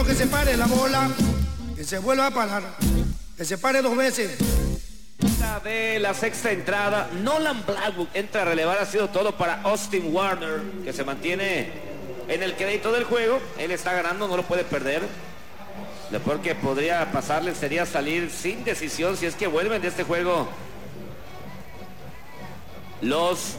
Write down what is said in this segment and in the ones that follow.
Que se pare la bola, que se vuelva a parar, que se pare 2 veces. De la sexta entrada, Nolan Blackwood entra a relevar, ha sido todo para Austin Warner, que se mantiene en el crédito del juego. Él está ganando, no lo puede perder. Lo peor que podría pasarle sería salir sin decisión si es que vuelven de este juego los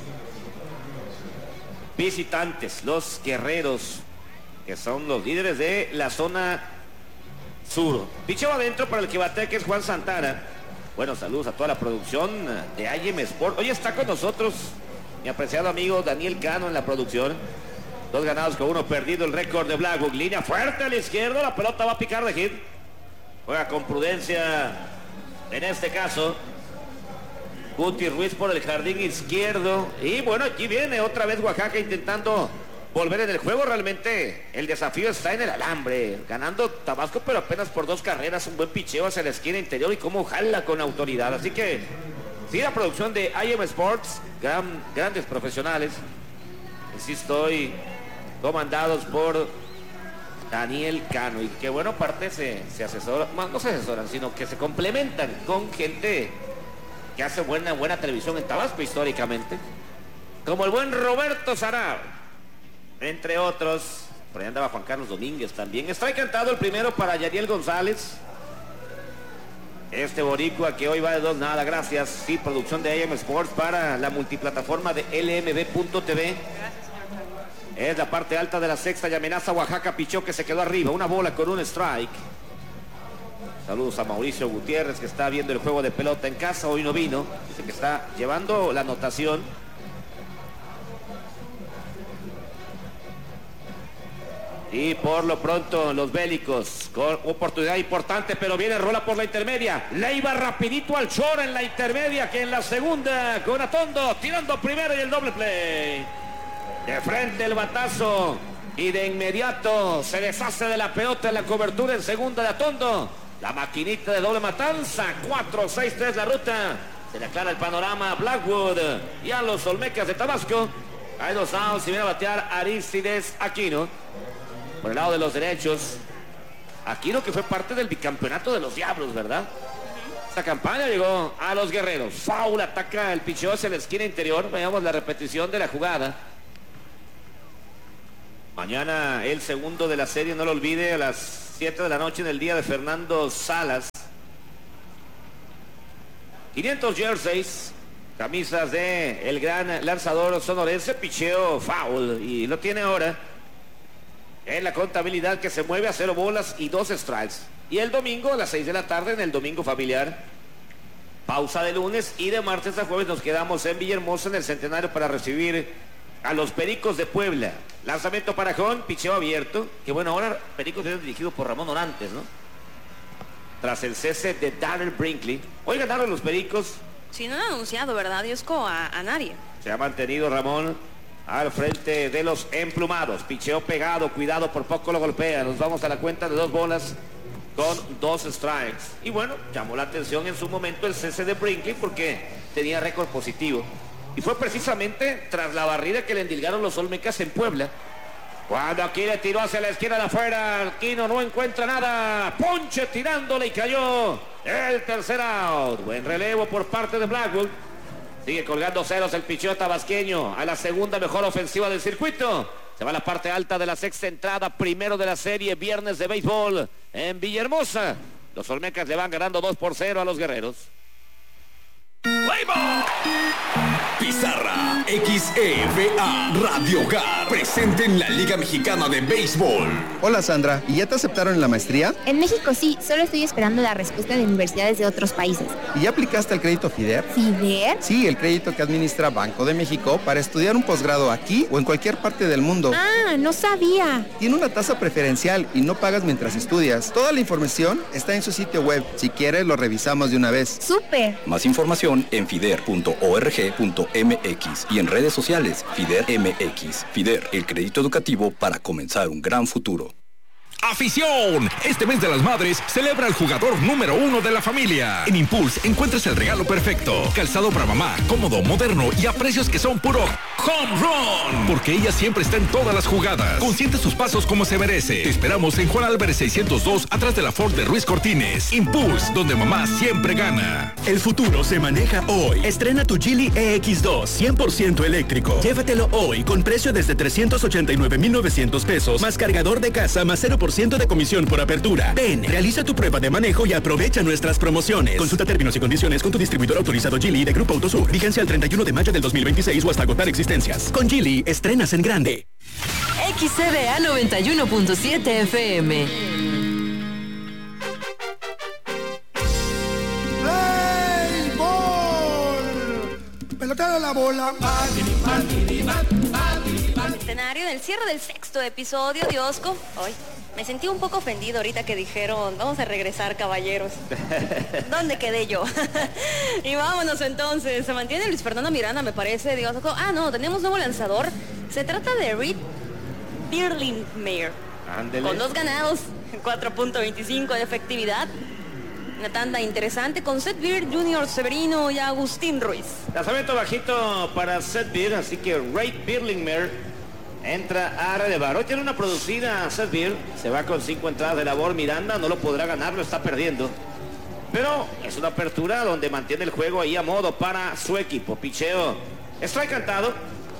visitantes, los guerreros, que son los líderes de la zona sur. Picheo adentro para el que batea, que es Juan Santana. Bueno, saludos a toda la producción de IM Sport. Hoy está con nosotros mi apreciado amigo Daniel Cano en la producción. 2 ganados con 1 perdido, el récord de Blackwood. Línea fuerte a la izquierda, la pelota va a picar de hit. Juega con prudencia, en este caso Guti Ruiz por el jardín izquierdo. Y bueno, aquí viene otra vez Oaxaca intentando volver en el juego. Realmente el desafío está en el alambre, ganando Tabasco, pero apenas por 2 carreras. Un buen picheo hacia la esquina interior y cómo jala con autoridad. Así que sí, la producción de IM Sports, grandes profesionales, insisto, hoy comandados por Daniel Cano, y que bueno, aparte se asesoran, no se asesoran, sino que se complementan con gente que hace buena televisión en Tabasco históricamente, como el buen Roberto Sarab, entre otros. Por ahí andaba Juan Carlos Domínguez también. Está cantado el primero para Yadiel González, este boricua que hoy va de 2-0, gracias. Sí, producción de IM Sports para la multiplataforma de LMB.tv. Es la parte alta de la sexta y amenaza Oaxaca. Pichó, que se quedó arriba, una bola con un strike. Saludos a Mauricio Gutiérrez, que está viendo el juego de pelota en casa. Hoy no vino, dice que está llevando la anotación. Y por lo pronto los bélicos con oportunidad importante, pero viene rola por la intermedia. Le iba rapidito al short en la intermedia, que en la segunda con Atondo tirando primero y el doble play. De frente el batazo y de inmediato se deshace de la pelota en la cobertura en segunda de Atondo. La maquinita de doble matanza, 4-6-3 la ruta. Se le aclara el panorama a Blackwood y a los Olmecas de Tabasco. Hay 2 outs y viene a batear Aristides Aquino. Por el lado de los derechos, Aquino, que fue parte del bicampeonato de los Diablos, ¿verdad? Esta campaña llegó a los Guerreros. Foul, ataca el picheo hacia la esquina interior. Veamos la repetición de la jugada. Mañana el segundo de la serie, no lo olvide, a las 7 de la noche en el día de Fernando Salas. 500 jerseys, camisas de el gran lanzador sonorense. Picheo foul y lo tiene ahora en la contabilidad, que se mueve a 0 bolas y 2 strikes. Y el domingo a las 6 de la tarde en el domingo familiar. Pausa de lunes y de martes a jueves nos quedamos en Villahermosa en el Centenario para recibir a los Pericos de Puebla. Lanzamiento para Jón, picheo abierto. Que bueno, ahora Pericos es dirigido por Ramón Orantes, ¿no? Tras el cese de Darrell Brinkley. Hoy ganaron los Pericos. Sí, no han anunciado, ¿verdad, Diosco? A nadie. Se ha mantenido Ramón al frente de los emplumados. Picheo pegado, cuidado, por poco lo golpea. Nos vamos a la cuenta de 2 bolas con 2 strikes. Y bueno, llamó la atención en su momento el cese de Brinkley porque tenía récord positivo. Y fue precisamente tras la barrida que le endilgaron los Olmecas en Puebla. Cuando aquí le tiró hacia la esquina de afuera, Aquino no encuentra nada. Ponche tirándole y cayó el tercer out. Buen relevo por parte de Blackwood. Sigue colgando ceros el picheo tabasqueño a la segunda mejor ofensiva del circuito. Se va a la parte alta de la sexta entrada, primero de la serie, viernes de béisbol en Villahermosa. Los Olmecas le van ganando 2-0 a los Guerreros. Pizarra XEVA Radio Hogar, presente en la Liga Mexicana de Béisbol. Hola Sandra, ¿y ya te aceptaron en la maestría? En México sí, solo estoy esperando la respuesta de universidades de otros países. ¿Y ya aplicaste el crédito FIDER? ¿FIDER? Sí, el crédito que administra Banco de México para estudiar un posgrado aquí o en cualquier parte del mundo. Ah, no sabía. Tiene una tasa preferencial y no pagas mientras estudias. Toda la información está en su sitio web. Si quieres, lo revisamos de una vez. ¡Súper! Más información en fider.org.mx y en redes sociales FIDER MX. FIDER, el crédito educativo para comenzar un gran futuro. ¡Afición! Este mes de las madres celebra al jugador número 1 de la familia. En Impulse encuentras el regalo perfecto. Calzado para mamá, cómodo, moderno y a precios que son puro Home Run, porque ella siempre está en todas las jugadas. Consiente sus pasos como se merece. Te esperamos en Juan Álvarez 602, atrás de la Ford de Ruiz Cortines. Impulse, donde mamá siempre gana. El futuro se maneja hoy. Estrena tu Geely EX2, 100% eléctrico. Llévatelo hoy con precio desde 389,900 pesos, más cargador de casa, más 0% de comisión por apertura. Ven, realiza tu prueba de manejo y aprovecha nuestras promociones. Consulta términos y condiciones con tu distribuidor autorizado Geely de Grupo Autosur. Vigencia el 31 de mayo del 2026 o hasta agotar existencias. Con Geely, estrenas en grande. XCBA 91.7 FM. Pelotero la bola. Centenario del cierre del 6º episodio, Diosco. Hoy me sentí un poco ofendido ahorita que dijeron, vamos a regresar, caballeros. ¿Dónde quedé yo? Y vámonos entonces. Se mantiene Luis Fernando Miranda, me parece, Diosco. Ah, no, tenemos nuevo lanzador. Se trata de Reed Birlingmeier. Ándele. Con 2 ganados, 4.25 de efectividad. Una tanda interesante con Seth Beer, Junior Severino y Agustín Ruiz. Lanzamiento bajito para Seth Beer, así que Reed Birlingmeier entra a relevar. Hoy tiene una producida Seth Beer, se va con 5 entradas de labor. Miranda no lo podrá ganar, lo está perdiendo. Pero es una apertura donde mantiene el juego ahí a modo para su equipo. Picheo, strike cantado.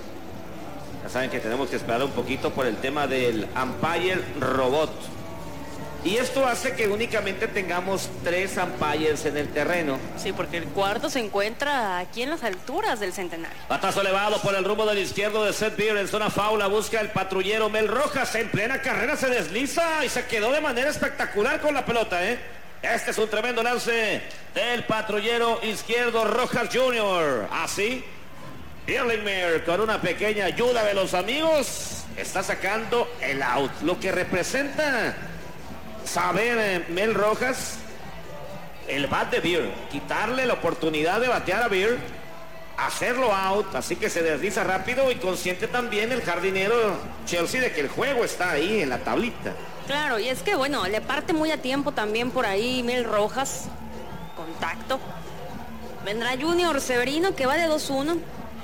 Ya saben que tenemos que esperar un poquito por el tema del umpire robot. Y esto hace que únicamente tengamos 3 umpires en el terreno. Sí, porque el cuarto se encuentra aquí en las alturas del Centenario. Batazo elevado por el rumbo del izquierdo de Seth Beer en zona faula. Busca el patrullero Mel Rojas. En plena carrera se desliza y se quedó de manera espectacular con la pelota, Este es un tremendo lance del patrullero izquierdo Rojas Jr. Así, Birlingmeier con una pequeña ayuda de los amigos está sacando el out. Lo que representa saber Mel Rojas el bat de Beer, quitarle la oportunidad de batear a Beer, hacerlo out, así que se desliza rápido y consciente también el jardinero Chelsea de que el juego está ahí en la tablita. Claro, y es que bueno, le parte muy a tiempo también por ahí Mel Rojas. Contacto. Vendrá Junior Severino que va de 2-1.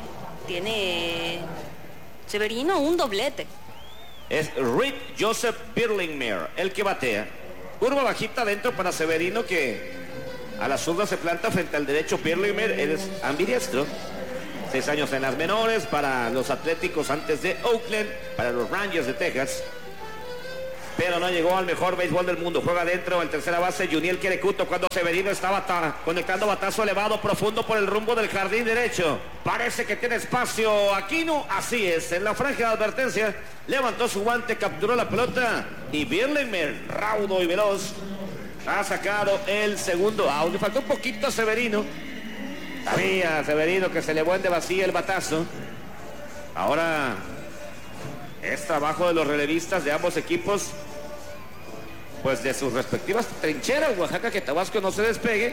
Tiene Severino un doblete. Es Reed Joseph Birlingmeier el que batea. Curva bajita adentro para Severino, que a la zurda se planta frente al derecho. Birlingmeier es ambidiestro. 6 años en las menores para los Atléticos antes de Oakland, para los Rangers de Texas. Pero no llegó al mejor béisbol del mundo. Juega adentro en tercera base Juniel Querecuto cuando Severino estaba conectando batazo elevado profundo por el rumbo del jardín derecho. Parece que tiene espacio Aquino. Así es, en la franja de advertencia levantó su guante, capturó la pelota y Birlingmeier, raudo y veloz, ha sacado el segundo out. Le faltó un poquito a Severino. Sabía Severino que se le de vacía el batazo. Ahora es trabajo de los relevistas de ambos equipos, pues de sus respectivas trincheras. Oaxaca que Tabasco no se despegue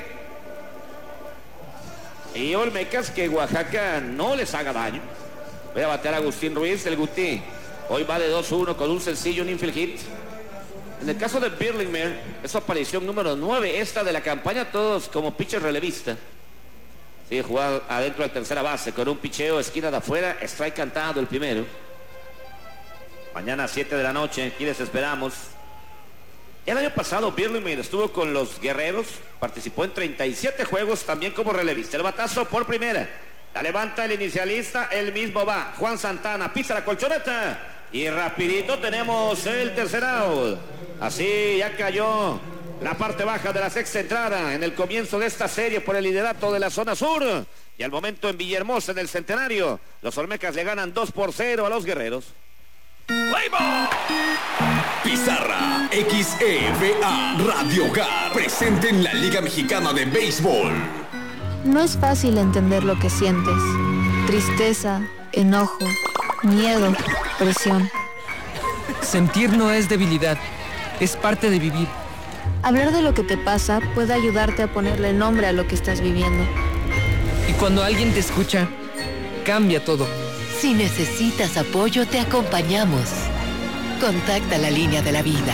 y Olmecas que Oaxaca no les haga daño. Voy a batear a Agustín Ruiz, el Guti. Hoy va de 2-1 con un sencillo, un infield hit. En el caso de Birlingmeier, es su aparición número 9 esta de la campaña, todos como pitcher relevista. Sí, jugado adentro de tercera base con un picheo, esquina de afuera, strike cantado el primero. Mañana a 7 de la noche, aquí les esperamos. El año pasado Birlingmeier estuvo con los Guerreros, participó en 37 juegos también como relevista. El batazo por primera, la levanta el inicialista, él mismo va. Juan Santana pisa la colchoneta y rapidito tenemos el tercer out. Así ya cayó la parte baja de la sexta entrada en el comienzo de esta serie por el liderato de la zona sur. Y al momento en Villahermosa, en el Centenario, los Olmecas le ganan 2-0 a los Guerreros. Pizarra XEVA Radio Hogar, presente en la Liga Mexicana de Béisbol. No es fácil entender lo que sientes. Tristeza, enojo, miedo, presión. Sentir no es debilidad, es parte de vivir. Hablar de lo que te pasa puede ayudarte a ponerle nombre a lo que estás viviendo. Y cuando alguien te escucha, cambia todo. Si necesitas apoyo, te acompañamos. Contacta la línea de la vida.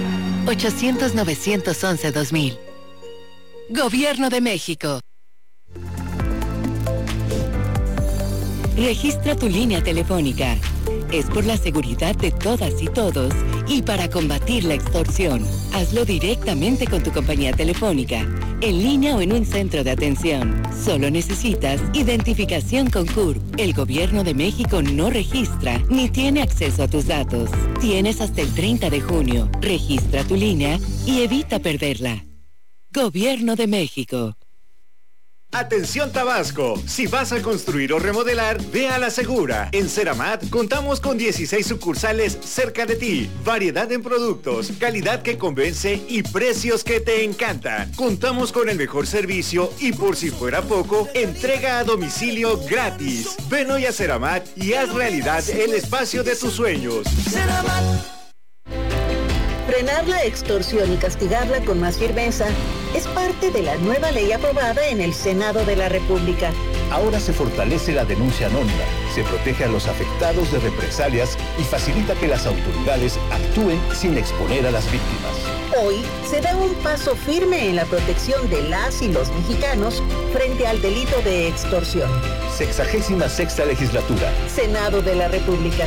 800-911-2000. Gobierno de México. Registra tu línea telefónica. Es por la seguridad de todas y todos y para combatir la extorsión. Hazlo directamente con tu compañía telefónica, en línea o en un centro de atención. Solo necesitas identificación con CURP. El Gobierno de México no registra ni tiene acceso a tus datos. Tienes hasta el 30 de junio. Registra tu línea y evita perderla. Gobierno de México. Atención Tabasco, si vas a construir o remodelar, ve a La Segura. En Ceramat contamos con 16 sucursales cerca de ti, variedad en productos, calidad que convence y precios que te encantan. Contamos con el mejor servicio y por si fuera poco, entrega a domicilio gratis. Ven hoy a Ceramat y haz realidad el espacio de tus sueños. Ceramat. Frenar la extorsión y castigarla con más firmeza es parte de la nueva ley aprobada en el Senado de la República. Ahora se fortalece la denuncia anónima, se protege a los afectados de represalias y facilita que las autoridades actúen sin exponer a las víctimas. Hoy se da un paso firme en la protección de las y los mexicanos frente al delito de extorsión. 66ª Legislatura. Senado de la República.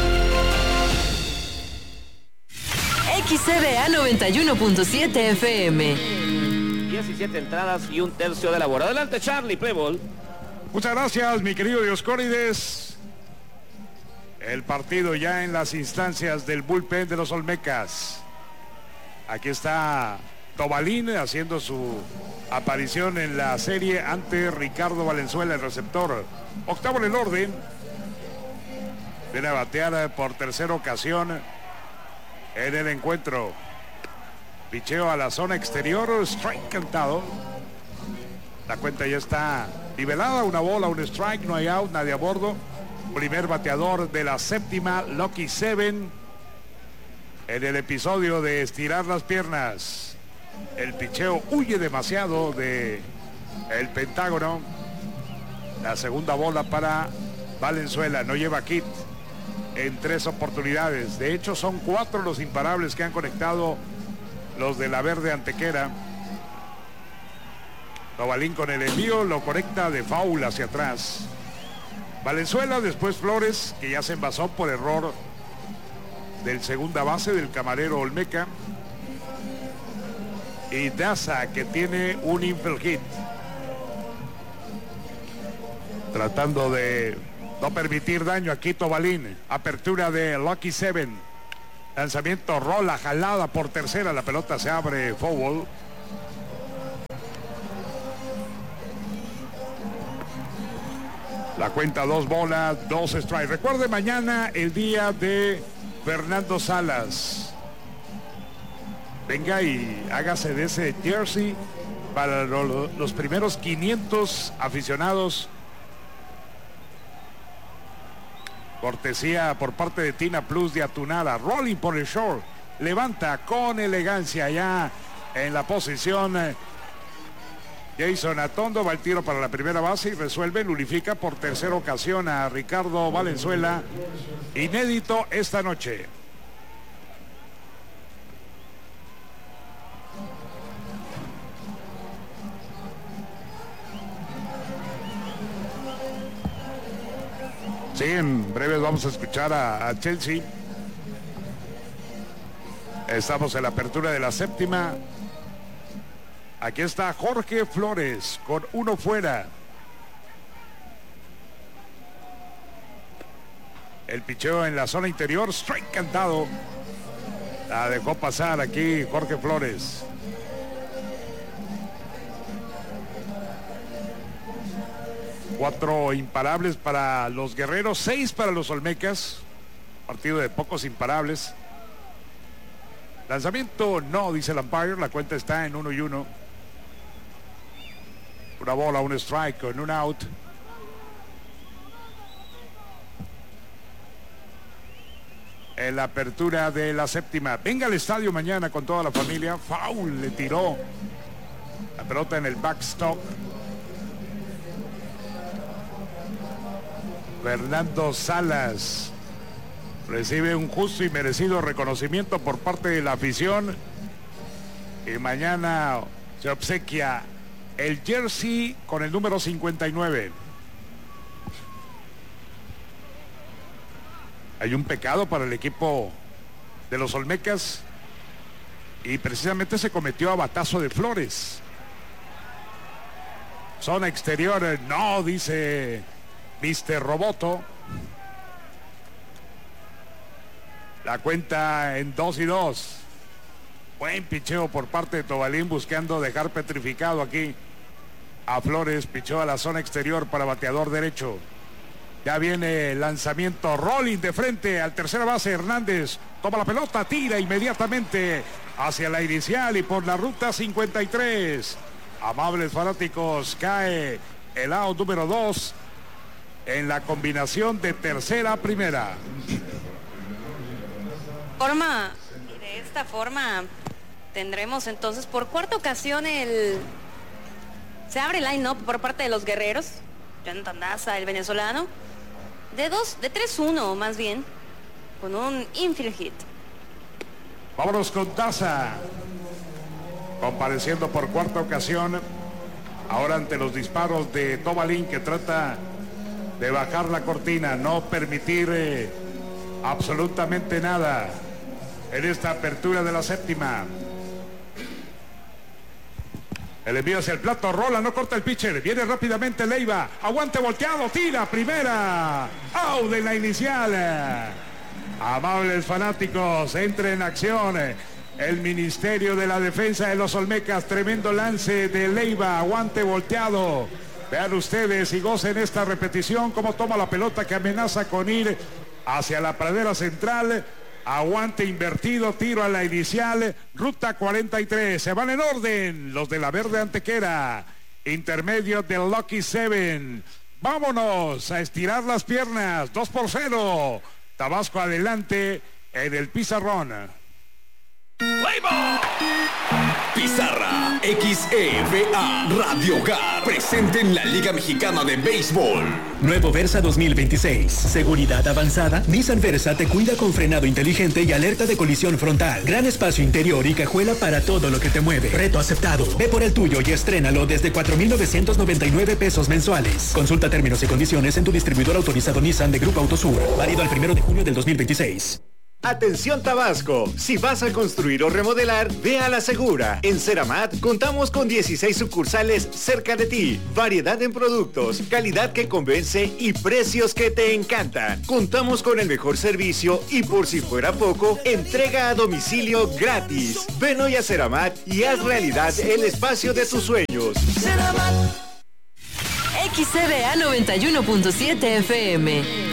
XCBA 91.7 FM. 17 entradas y un tercio de labor. Adelante, Charlie, play ball. Muchas gracias, mi querido Dioscórides. El partido ya en las instancias del bullpen de los Olmecas. Aquí está Tobalín haciendo su aparición en la serie ante Ricardo Valenzuela, el receptor. Octavo en el orden. Viene a batear por tercera ocasión en el encuentro. Picheo a la zona exterior, strike cantado. La cuenta ya está nivelada, una bola, un strike, no hay out, nadie a bordo. Primer bateador de la séptima, Lucky Seven. En el episodio de estirar las piernas, el picheo huye demasiado de el Pentágono. La segunda bola para Valenzuela, no lleva kit en 3 oportunidades. De hecho, son 4 los imparables que han conectado los de la Verde Antequera. Tobalín con el envío lo conecta de foul hacia atrás. Valenzuela, después Flores, que ya se envasó por error del segunda base del camarero Olmeca. Y Daza, que tiene un infield hit, tratando de no permitir daño aquí Tobalín. Apertura de Lucky Seven. Lanzamiento, rola, jalada por tercera. La pelota se abre, foul. La cuenta 2 bolas, 2 strikes. Recuerde, mañana el día de Fernando Salas. Venga y hágase de ese jersey para los primeros 500 aficionados. Cortesía por parte de Tina Plus de Atunada. Rolling por el short. Levanta con elegancia ya en la posición. Jason Atondo va al tiro para la primera base y resuelve, nulifica por tercera ocasión a Ricardo Valenzuela. Inédito esta noche. Sí, en breves vamos a escuchar a Chelsea. Estamos en la apertura de la séptima. Aquí está Jorge Flores con uno fuera. El picheo en la zona interior, strike cantado. La dejó pasar aquí Jorge Flores. Cuatro imparables para los guerreros, 6 para los Olmecas. Partido de pocos imparables. Lanzamiento no, dice el umpire. La cuenta está en 1-1. Una bola, un strike con un out. En la apertura de la séptima. Venga al estadio mañana con toda la familia. Foul, le tiró la pelota en el backstop. Fernando Salas recibe un justo y merecido reconocimiento por parte de la afición. Y mañana se obsequia el jersey con el número 59. Hay un pecado para el equipo de los Olmecas y precisamente se cometió a batazo de Flores. Zona exterior, no, dice Mr. Roboto. La cuenta en 2-2. Buen picheo por parte de Tobalín buscando dejar petrificado aquí a Flores. Pichó a la zona exterior para bateador derecho. Ya viene el lanzamiento, rolling de frente al tercera base. Hernández toma la pelota, tira inmediatamente hacia la inicial y por la ruta 53. Amables fanáticos, cae el out número 2 en la combinación de tercera a primera. De esta forma tendremos entonces por cuarta ocasión se abre el line-up por parte de los guerreros. Jonathan Daza, el venezolano, de 3-1 más bien, con un infield hit. Vámonos con Daza, compareciendo por cuarta ocasión, ahora ante los disparos de Tobalín, que trata de bajar la cortina, no permitir absolutamente nada en esta apertura de la séptima. El envío hacia el plato, rola, no corta el pitcher, viene rápidamente Leiva, aguante volteado, tira, primera, out de la inicial. Amables fanáticos, entra en acción el Ministerio de la Defensa de los Olmecas. Tremendo lance de Leiva, aguante volteado. Vean ustedes y gocen esta repetición, cómo toma la pelota que amenaza con ir hacia la pradera central. Aguante invertido, tiro a la inicial, ruta 43. Se van en orden los de la Verde Antequera, intermedio del Lucky 7. Vámonos a estirar las piernas, 2-0. Tabasco adelante en el pizarrón. Pizarra XEVA Radio Hogar, presente en la Liga Mexicana de Béisbol. Nuevo Versa 2026. Seguridad avanzada. Nissan Versa te cuida con frenado inteligente y alerta de colisión frontal. Gran espacio interior y cajuela para todo lo que te mueve. Reto aceptado. Ve por el tuyo y estrénalo desde 4,999 pesos mensuales. Consulta términos y condiciones en tu distribuidor autorizado Nissan de Grupo Autosur. Válido al 1 de junio del 2026. Atención Tabasco, si vas a construir o remodelar, ve a La Segura. En Ceramat contamos con 16 sucursales cerca de ti, variedad en productos, calidad que convence y precios que te encantan. Contamos con el mejor servicio y por si fuera poco, entrega a domicilio gratis. Ven hoy a Ceramat y haz realidad el espacio de tus sueños. Ceramat. XCBA 91.7 FM.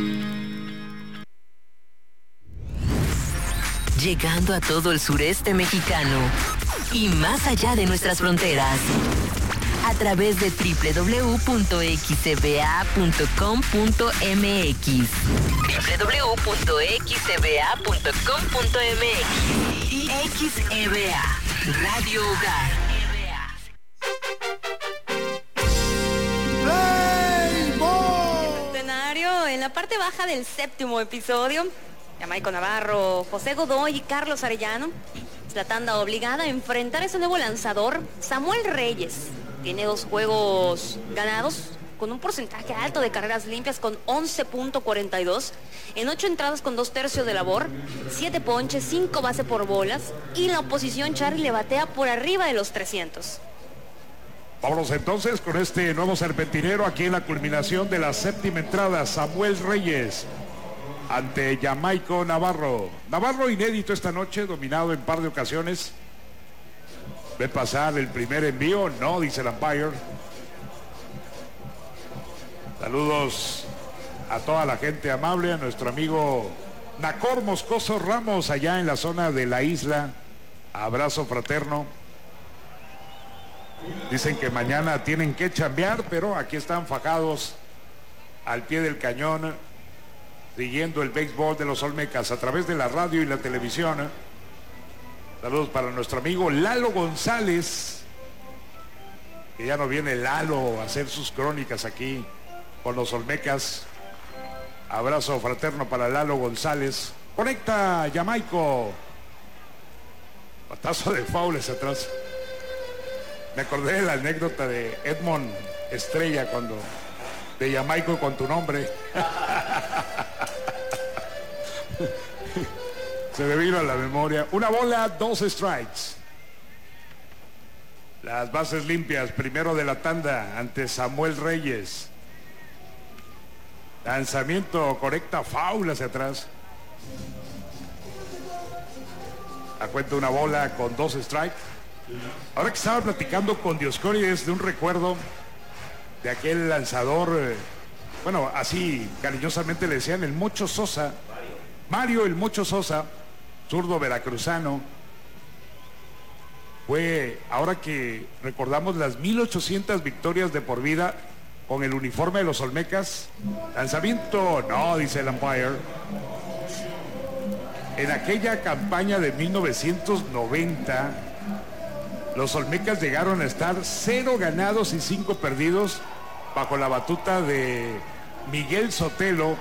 Llegando a todo el sureste mexicano y más allá de nuestras fronteras, a través de www.xcba.com.mx www.xcba.com.mx y XEBA Radio Hogar. Escenario en la parte baja del séptimo episodio. Jamaico Navarro, José Godoy y Carlos Arellano. Es la tanda obligada a enfrentar a ese nuevo lanzador, Samuel Reyes. Tiene 2 juegos ganados, con un porcentaje alto de carreras limpias con 11.42, en 8 entradas con 2/3 de labor, 7 ponches, 5 base por bolas, y la oposición Charlie le batea por arriba de los 300. Vámonos entonces con este nuevo serpentinero aquí en la culminación de la séptima entrada, Samuel Reyes ante Jamaico Navarro. Navarro inédito esta noche, dominado en par de ocasiones. Ve pasar el primer envío, no, dice el umpire. Saludos a toda la gente amable, a nuestro amigo Nacor Moscoso Ramos allá en la zona de la isla. Abrazo fraterno. Dicen que mañana tienen que chambear, pero aquí están fajados al pie del cañón, siguiendo el béisbol de los Olmecas a través de la radio y la televisión. Saludos para nuestro amigo Lalo González, que ya no viene Lalo a hacer sus crónicas aquí con los Olmecas. Abrazo fraterno para Lalo González. Conecta Jamaico. Batazo de faules atrás. Me acordé de la anécdota de Edmond Estrella cuando de Jamaico con tu nombre. Se me vino a la memoria. Una bola, 2 strikes. Las bases limpias, primero de la tanda ante Samuel Reyes. Lanzamiento correcta, foul hacia atrás. A cuenta una bola con 2 strikes. Ahora que estaba platicando con Dioscórides de un recuerdo de aquel lanzador, bueno, así cariñosamente le decían el Mocho Sosa, Mario el Mocho Sosa, zurdo veracruzano. Fue, ahora que recordamos las 1800 victorias de por vida con el uniforme de los Olmecas, lanzamiento, no, dice el umpire. En aquella campaña de 1990, los Olmecas llegaron a estar 0 ganados y 5 perdidos bajo la batuta de Miguel Sotelo.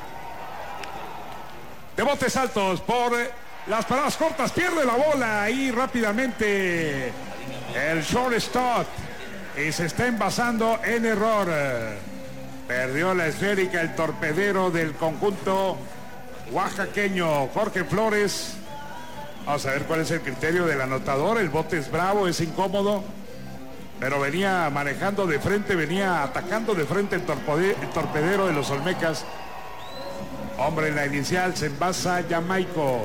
De botes altos por las paradas cortas, pierde la bola ahí rápidamente el shortstop y se está envasando en error. Perdió la esférica el torpedero del conjunto oaxaqueño, Jorge Flores. Vamos a ver cuál es el criterio del anotador. El bote es bravo, es incómodo, pero venía manejando de frente, venía atacando de frente el torpedero de los Olmecas. Hombre, en la inicial se envasa Jamaico.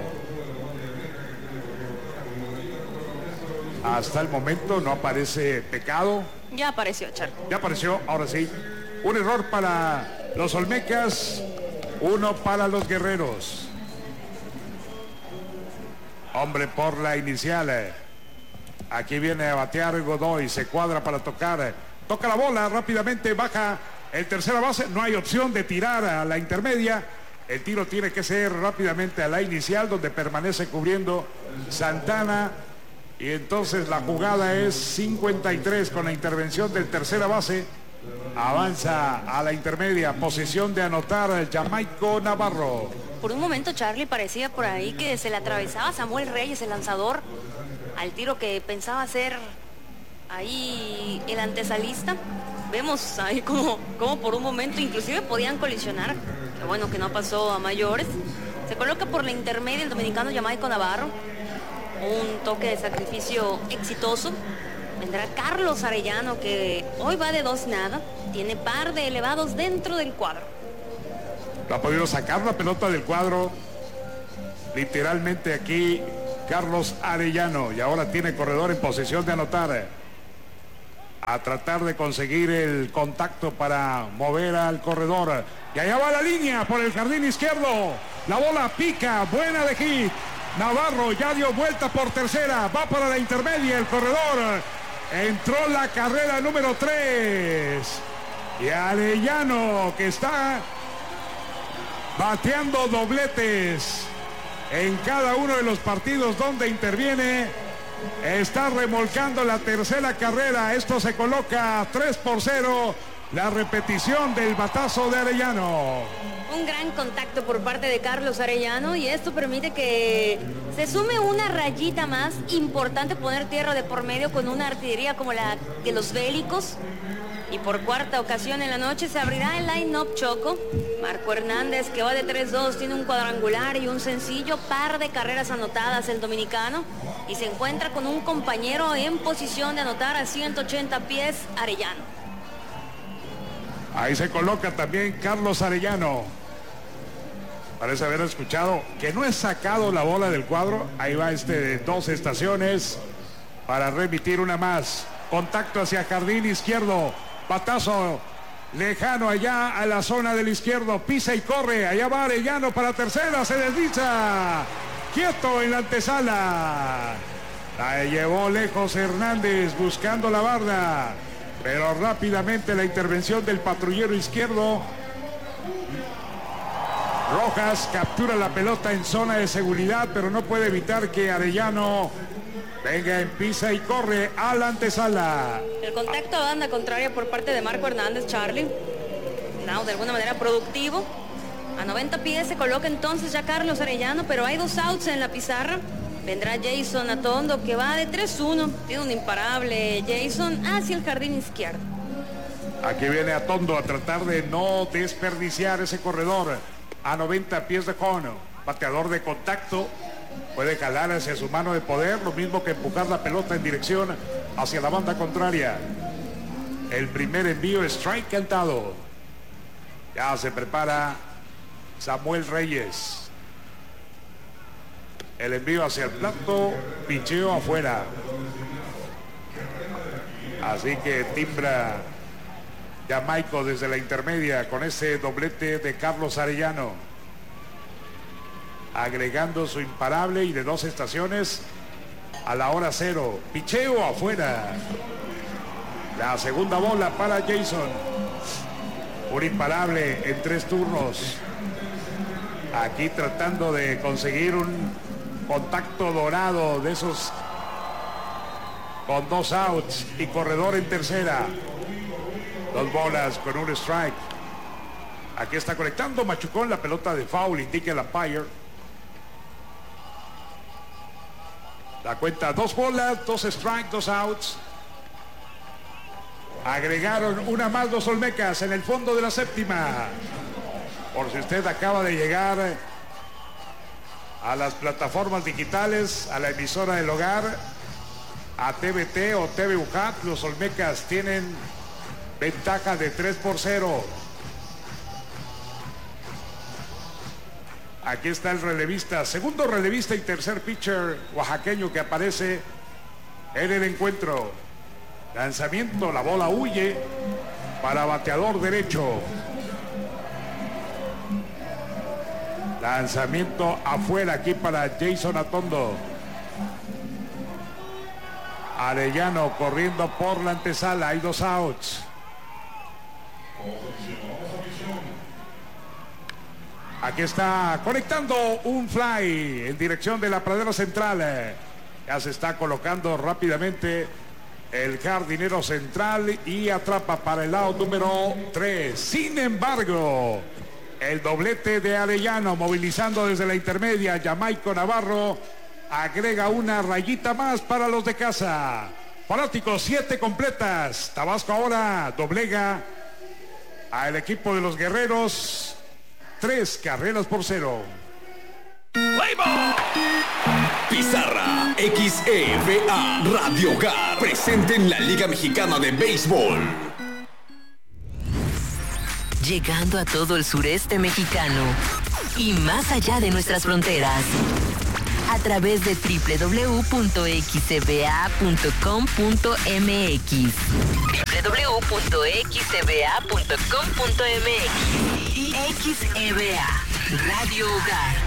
Hasta el momento no aparece pecado. Ya apareció, Char. Ya apareció, ahora sí. Un error para los Olmecas, 1 para los Guerreros. Hombre por la inicial. Aquí viene a batear Godoy, se cuadra para tocar. Toca la bola rápidamente, baja el tercera base. No hay opción de tirar a la intermedia. El tiro tiene que ser rápidamente a la inicial, donde permanece cubriendo Santana. Y entonces la jugada es 53 con la intervención del tercera base. Avanza a la intermedia, posición de anotar el Jamaico Navarro. Por un momento, Charlie, parecía por ahí que se le atravesaba Samuel Reyes, el lanzador, al tiro que pensaba hacer ahí el antesalista. Vemos ahí como por un momento inclusive podían colisionar. Qué bueno que no pasó a mayores. Se coloca por la intermedia el dominicano Jamaico Navarro. Un toque de sacrificio exitoso. Vendrá Carlos Arellano, que hoy va de 2-0. Tiene par de elevados dentro del cuadro. Ha podido sacar la pelota del cuadro. Literalmente aquí Carlos Arellano. Y ahora tiene corredor en posición de anotar. A tratar de conseguir el contacto para mover al corredor. Y allá va la línea por el jardín izquierdo. La bola pica, buena de hit. Navarro ya dio vuelta por tercera. Va para la intermedia el corredor. Entró la carrera número 3. Y Arellano, que está bateando dobletes en cada uno de los partidos donde interviene, está remolcando la tercera carrera. Esto se coloca 3-0. La repetición del batazo de Arellano. Un gran contacto por parte de Carlos Arellano, y esto permite que se sume una rayita más. Importante poner tierra de por medio con una artillería como la de los Bélicos. Y por cuarta ocasión en la noche se abrirá el line-up Choco. Marco Hernández, que va de 3-2, tiene un cuadrangular y un sencillo, par de carreras anotadas el dominicano, y se encuentra con un compañero en posición de anotar a 180 pies, Arellano. Ahí se coloca también Carlos Arellano. Parece haber escuchado que no es sacado la bola del cuadro. Ahí va de 2 estaciones para remitir una más. Contacto hacia jardín izquierdo. Batazo lejano allá a la zona del izquierdo. Pisa y corre. Allá va Arellano para tercera. Se desliza. Quieto en la antesala. La llevó lejos Hernández buscando la barda. Pero rápidamente la intervención del patrullero izquierdo. Rojas captura la pelota en zona de seguridad, pero no puede evitar que Arellano venga en pisa y corre a la antesala. El contacto a banda contraria por parte de Marco Hernández, Charlie. No, de alguna manera productivo. A 90 pies se coloca entonces ya Carlos Arellano, pero hay 2 outs en la pizarra. Vendrá Jason Atondo, que va de 3-1. Tiene un imparable Jason hacia el jardín izquierdo. Aquí viene Atondo a tratar de no desperdiciar ese corredor. A 90 pies de cono. Bateador de contacto. Puede jalar hacia su mano de poder, lo mismo que empujar la pelota en dirección hacia la banda contraria. El primer envío, strike cantado. Ya se prepara Samuel Reyes. El envío hacia el plato, picheo afuera. Así que timbra Jamaico desde la intermedia con ese doblete de Carlos Arellano, agregando su imparable y de 2 estaciones a la hora 0. Picheo afuera. La segunda bola para Jason. Un imparable en 3 turnos. Aquí tratando de conseguir un contacto dorado de esos con 2 outs y corredor en tercera. 2 bolas con un strike. Aquí está conectando Machucón, la pelota de foul, indica el umpire. La cuenta 2 bolas, 2 strikes, 2 outs. Agregaron una más los Olmecas en el fondo de la séptima. Por si usted acaba de llegar a las plataformas digitales, a la emisora del hogar, a TVT o TV UJAT, los Olmecas tienen ventaja de 3-0. Aquí está el relevista, segundo relevista y tercer pitcher oaxaqueño que aparece en el encuentro. Lanzamiento, la bola huye para bateador derecho. Lanzamiento afuera aquí para Jason Atondo. Arellano corriendo por la antesala, hay 2 outs. Aquí está conectando un fly en dirección de la pradera central. Ya se está colocando rápidamente el jardinero central y atrapa para el lado número 3. Sin embargo, el doblete de Arellano movilizando desde la intermedia. Jamaico Navarro agrega una rayita más para los de casa. Fanáticos, 7 completas. Tabasco ahora doblega al equipo de los Guerreros. 3-0. Pizarra XEVA Radio Hogar, presente en la Liga Mexicana de Béisbol. Llegando a todo el sureste mexicano y más allá de nuestras fronteras. A través de www.xcba.com.mx. www.xcba.com.mx. Y XEVA Radio Hogar.